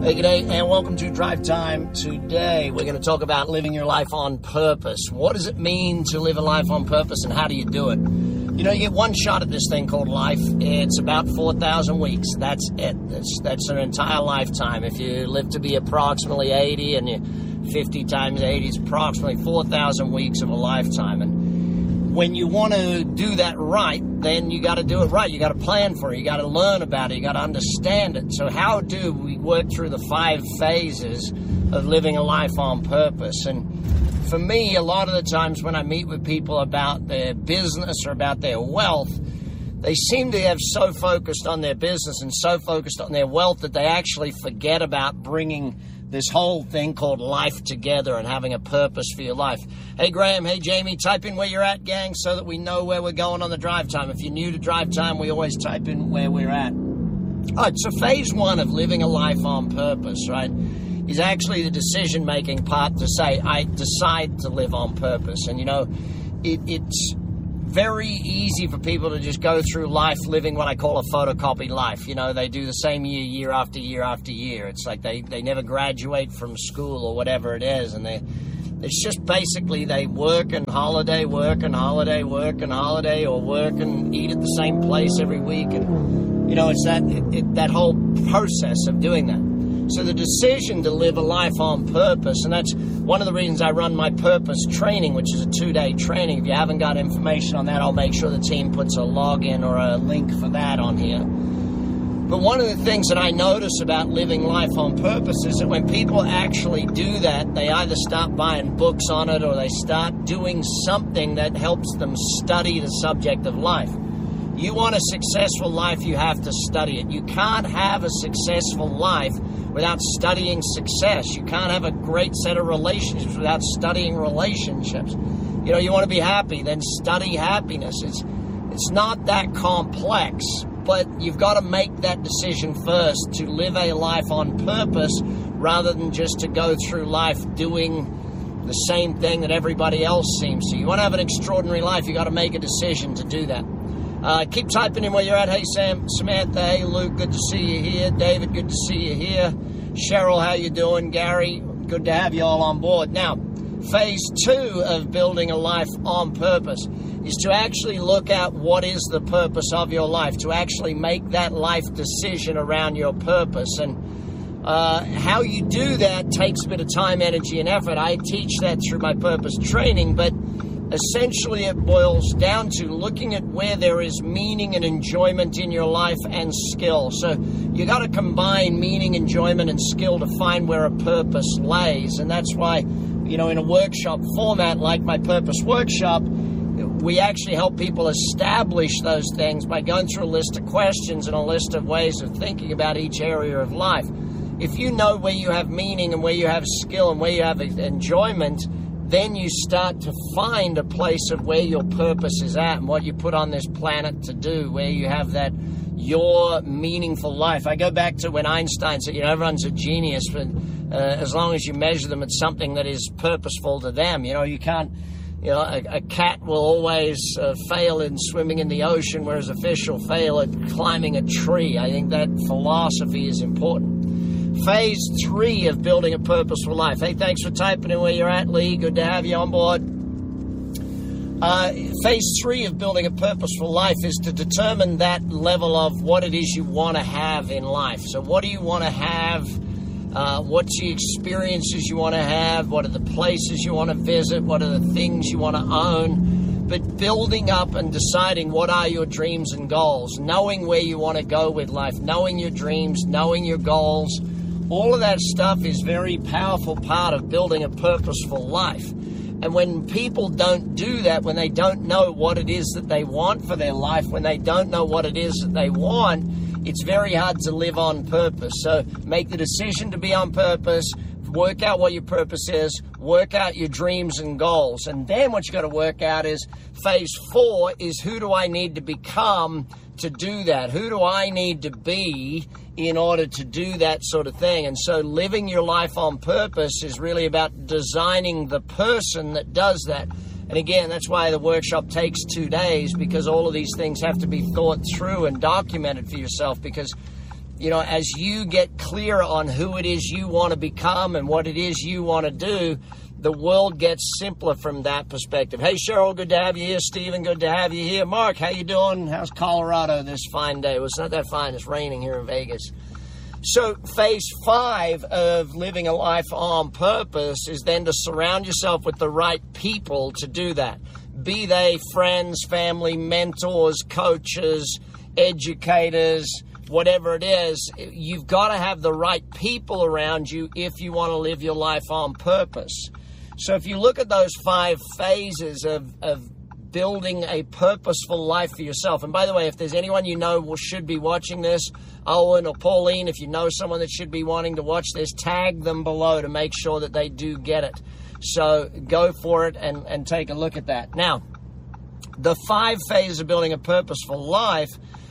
Hey, g'day, and welcome to Drive Time. Today, we're going to talk about living your life on purpose. What does it mean to live a life on purpose, and how do you do it? You know, you get one shot at this thing called life. It's about 4,000 weeks. That's it. That's an entire lifetime. If you live to be approximately 80, and you 50 times 80 is approximately 4,000 weeks of a lifetime. And when you want to do that right, then you got to do it right. You got to plan for it. You got to learn about it. You got to understand it. So how do we work through the 5 phases of living a life on purpose? And for me, a lot of the times when I meet with people about their business or about their wealth, they seem to have so focused on their business and so focused on their wealth that they actually forget about bringing this whole thing called life together and having a purpose for your life. Hey, Graham. Hey, Jamie. Type in where you're at, gang, so that we know where we're going on the drive time. If you're new to drive time, we always type in where we're at. All right, so phase 1 of living a life on purpose, right, is actually the decision-making part to say, I decide to live on purpose. And, you know, it's very easy for people to just go through life living what I call a photocopied life. You know, they do the same year after year after year. It's like they never graduate from school or whatever it is. And it's just basically they work and holiday, work and holiday, work and holiday, or work and eat at the same place every week. And, you know, it's that whole process of doing that. So the decision to live a life on purpose, and that's one of the reasons I run my purpose training, which is a 2-day training. If you haven't got information on that, I'll make sure the team puts a login or a link for that on here. But one of the things that I notice about living life on purpose is that when people actually do that, they either start buying books on it or they start doing something that helps them study the subject of life. You want a successful life, you have to study it. You can't have a successful life without studying success. You can't have a great set of relationships without studying relationships. You know, you want to be happy, then study happiness. It's not that complex, but you've got to make that decision first to live a life on purpose rather than just to go through life doing the same thing that everybody else seems to. You want to have an extraordinary life, you got to make a decision to do that. Keep typing in where you're at. Hey, Sam, Samantha, hey, Luke, good to see you here. David, good to see you here. Cheryl, how you doing? Gary, good to have you all on board. Now, phase 2 of building a life on purpose is to actually look at what is the purpose of your life, to actually make that life decision around your purpose. And how you do that takes a bit of time, energy, and effort. I teach that through my purpose training, but essentially it boils down to looking at where there is meaning and enjoyment in your life and skill. So you got to combine meaning, enjoyment, and skill to find where a purpose lays. And that's why, you know, in a workshop format like my purpose workshop, we actually help people establish those things by going through a list of questions and a list of ways of thinking about each area of life. If you know where you have meaning and where you have skill and where you have enjoyment, then you start to find a place of where your purpose is at and what you put on this planet to do, where you have that your meaningful life. I go back to when Einstein said, you know, everyone's a genius, but as long as you measure them at something that is purposeful to them. You know, you can't, you know, a cat will always fail in swimming in the ocean, whereas a fish will fail at climbing a tree. I think that philosophy is important. Phase 3 of building a purposeful life. Hey, thanks for typing in where you're at, Lee. Good to have you on board. Phase 3 of building a purposeful life is to determine that level of what it is you want to have in life. So what do you want to have? What's the experiences you want to have? What are the places you want to visit? What are the things you want to own? But building up and deciding what are your dreams and goals, knowing where you want to go with life, knowing your dreams, knowing your goals. All of that stuff is very powerful part of building a purposeful life. And when people don't do that, when they don't know what it is that they want for their life, when they don't know what it is that they want, it's very hard to live on purpose. So make the decision to be on purpose, work out what your purpose is, work out your dreams and goals. And then what you got to work out is phase 4 is who do I need to become to do that? Who do I need to be in order to do that sort of thing? And so living your life on purpose is really about designing the person that does that. And again, that's why the workshop takes 2 days, because all of these things have to be thought through and documented for yourself, because as you get clear on who it is you want to become and what it is you want to do, the world gets simpler from that perspective. Hey, Cheryl, good to have you here. Stephen, good to have you here. Mark, how you doing? How's Colorado this fine day? Well, it's not that fine. It's raining here in Vegas. So phase 5 of living a life on purpose is then to surround yourself with the right people to do that. Be they friends, family, mentors, coaches, educators, whatever it is. You've got to have the right people around you if you want to live your life on purpose. So if you look at those 5 phases of building a purposeful life for yourself, and by the way, if there's anyone you know should be watching this, Owen or Pauline, if you know someone that should be wanting to watch this, tag them below to make sure that they do get it. So go for it and take a look at that. Now, the 5 phases of building a purposeful life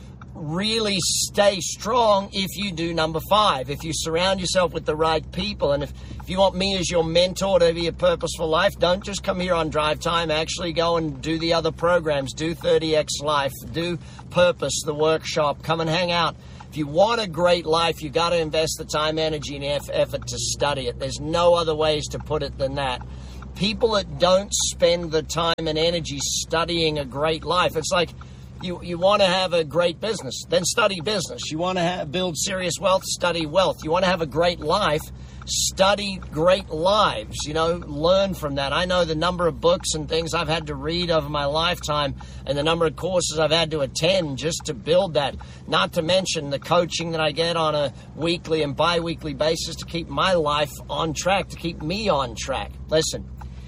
really stay strong if you do number 5. If you surround yourself with the right people, and if you want me as your mentor to be a purposeful life, don't just come here on Drive Time. Actually go and do the other programs. Do 30X Life. Do Purpose, the workshop. Come and hang out. If you want a great life, you've got to invest the time, energy, and effort to study it. There's no other ways to put it than that. People that don't spend the time and energy studying a great life, it's like you want to have a great business, then study business. You want to build serious wealth, study wealth. You want to have a great life, study great lives. Learn from that. I know the number of books and things I've had to read over my lifetime and the number of courses I've had to attend just to build that. Not to mention the coaching that I get on a weekly and bi-weekly basis to keep my life on track, to keep me on track. Listen.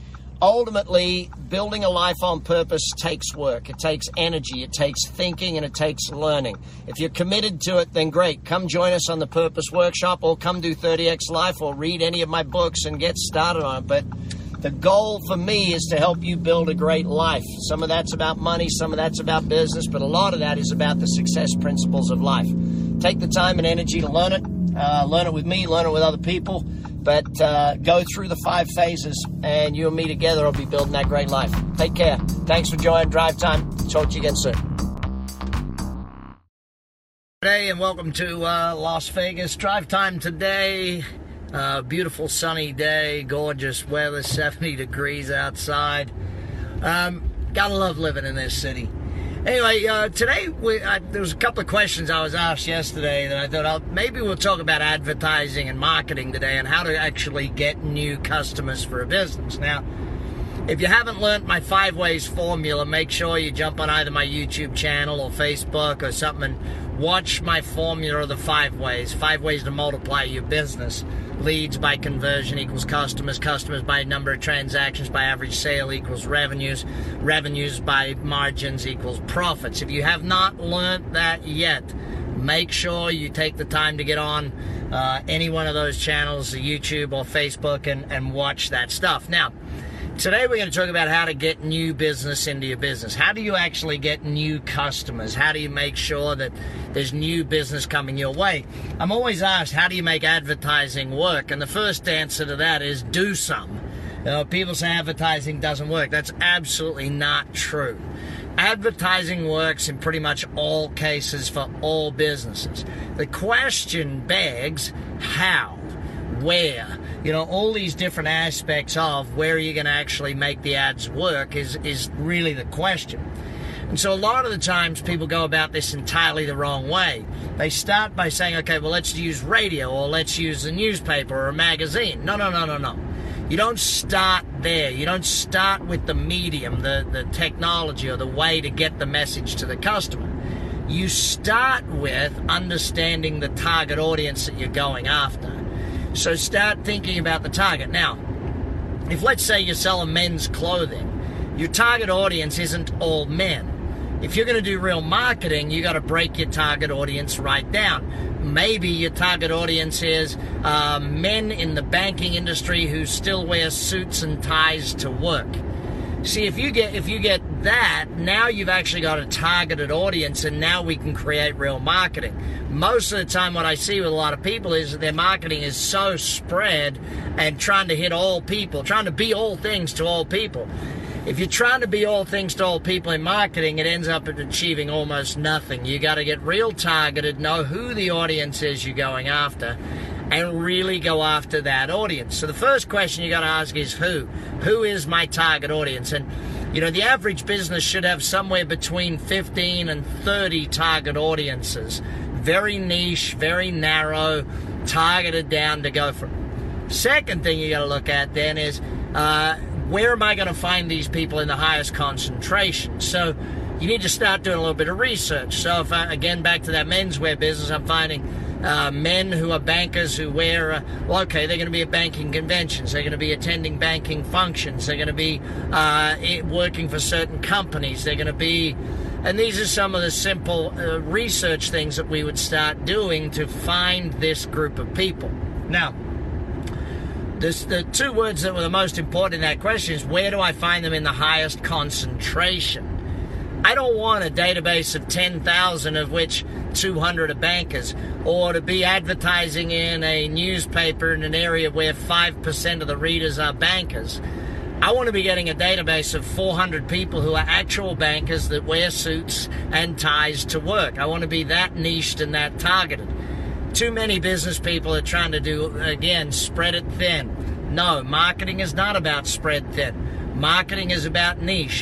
Ultimately, building a life on purpose takes work. It takes energy. It takes thinking, and it takes learning. If you're committed to it, then great. Come join us on the Purpose Workshop, or come do 30X Life, or read any of my books and get started on it. But the goal for me is to help you build a great life. Some of that's about money, some of that's about business, but a lot of that is about the success principles of life. Take the time and energy to learn it. Learn it with me, learn it with other people. But go through the 5 phases, and you and me together will be building that great life. Take care. Thanks for joining Drive Time. Talk to you again soon. Hey, and welcome to Las Vegas. Drive Time today. Beautiful sunny day, gorgeous weather, 70 degrees outside. Gotta love living in this city. Anyway, today there was a couple of questions I was asked yesterday that I thought maybe we'll talk about advertising and marketing today and how to actually get new customers for a business. Now, if you haven't learned my 5 ways formula, make sure you jump on either my YouTube channel or Facebook or something and watch my formula of the 5 ways. 5 ways to multiply your business. Leads by conversion equals customers. Customers by number of transactions by average sale equals revenues. Revenues by margins equals profits. If you have not learned that yet, make sure you take the time to get on any one of those channels, YouTube or Facebook, and watch that stuff. Now, today we're going to talk about how to get new business into your business. How do you actually get new customers? How do you make sure that there's new business coming your way? I'm always asked, how do you make advertising work? And the first answer to that is do some. People say advertising doesn't work. That's absolutely not true. Advertising works in pretty much all cases for all businesses. The question begs, how? Where? All these different aspects of where you're going to actually make the ads work is really the question. And so a lot of the times people go about this entirely the wrong way. They start by saying, okay, well, let's use radio, or let's use a newspaper or a magazine. No. You don't start there. You don't start with the medium, the technology, or the way to get the message to the customer. You start with understanding the target audience that you're going after. So start thinking about the target. Now, if let's say you're selling men's clothing, your target audience isn't all men. If you're going to do real marketing, you got to break your target audience right down. Maybe your target audience is men in the banking industry who still wear suits and ties to work. See, if you get that, now you've actually got a targeted audience, and now we can create real marketing. Most of the time what I see with a lot of people is that their marketing is so spread and trying to hit all people, trying to be all things to all people. If you're trying to be all things to all people in marketing, it ends up achieving almost nothing. You got to get real targeted, know who the audience is you're going after, and really go after that audience. So the first question you got to ask is who? Who is my target audience? And the average business should have somewhere between 15 and 30 target audiences. Very niche, very narrow, targeted down to go from. Second thing you got to look at then is where am I going to find these people in the highest concentration? So you need to start doing a little bit of research. So if again, back to that menswear business, I'm finding men who are bankers who wear, they're going to be at banking conventions. They're going to be attending banking functions. They're going to be working for certain companies. They're going to be, and these are some of the simple research things that we would start doing to find this group of people. Now, the two words that were the most important in that question is where do I find them in the highest concentration? I don't want a database of 10,000 of which 200 are bankers, or to be advertising in a newspaper in an area where 5% of the readers are bankers. I want to be getting a database of 400 people who are actual bankers that wear suits and ties to work. I want to be that niched and that targeted. Too many business people are trying to do, again, spread it thin. No, marketing is not about spread thin. Marketing is about niche.